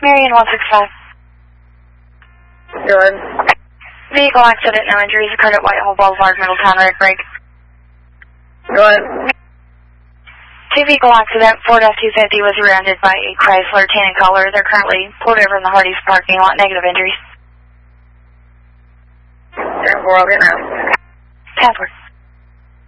Marion 165. Good. Vehicle accident, no injuries occurred at Whitehall Boulevard, Middletown, Red Brick. Good. 2-vehicle accident, Ford F-250 was rear-ended by a Chrysler tan color. They're currently pulled over in the Hardee's parking lot, negative injuries. 10-4, I'll get now. 10-4.